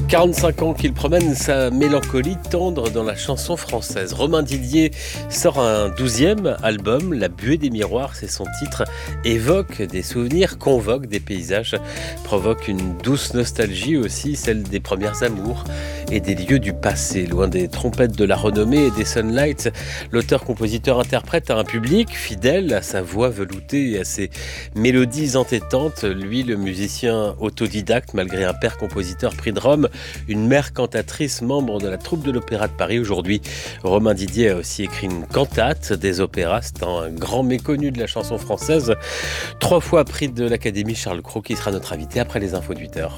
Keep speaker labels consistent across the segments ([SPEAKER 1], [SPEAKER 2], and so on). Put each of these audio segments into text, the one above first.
[SPEAKER 1] 45 ans qu'il promène sa mélancolie tendre dans la chanson française. Romain Didier sort un 12e album, La Buée des miroirs, c'est son titre, évoque des souvenirs, convoque des paysages, provoque une douce nostalgie aussi, celle des premières amours et des lieux du passé. Loin des trompettes de la renommée et des sunlights, l'auteur-compositeur-interprète a un public fidèle à sa voix veloutée et à ses mélodies entêtantes. Lui, le musicien autodidacte, malgré un père compositeur pris de Rome, une mère cantatrice, membre de la troupe de l'Opéra de Paris. Aujourd'hui, Romain Didier a aussi écrit une cantate des opéras. C'est un grand méconnu de la chanson française. 3 fois prix de l'Académie Charles Cros, qui sera notre invité après les infos de 8h.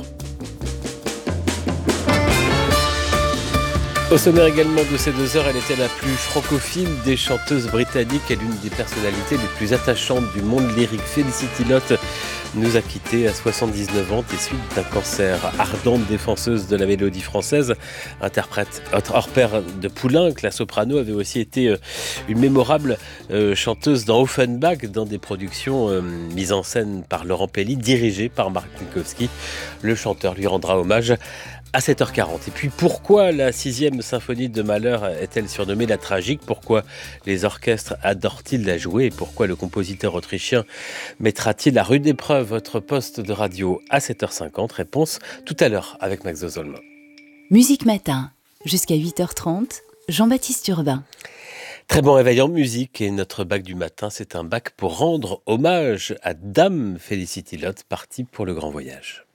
[SPEAKER 1] Au sommaire également de ces 2 heures, elle était la plus francophile des chanteuses britanniques et l'une des personnalités les plus attachantes du monde lyrique. Felicity Lott nous a quittés à 79 ans des suites d'un cancer. Ardente défenseuse de la mélodie française, interprète hors pair de Poulenc, la soprano avait aussi été une mémorable chanteuse dans Offenbach, dans des productions mises en scène par Laurent Pelli, dirigées par Marc Minkowski. Le chanteur lui rendra hommage à 7h40. Et puis pourquoi la 6e symphonie de Mahler est-elle surnommée la tragique? Pourquoi les orchestres adorent-ils la jouer? Et pourquoi le compositeur autrichien mettra-t-il à rude épreuve votre poste de radio à 7h50? Réponse tout à l'heure avec Max Zozolm.
[SPEAKER 2] Musique Matin, jusqu'à 8h30, Jean-Baptiste Urbain.
[SPEAKER 1] Très bon réveil en musique, et notre bac du matin, c'est un bac pour rendre hommage à Dame Felicity Lott, partie pour le grand voyage.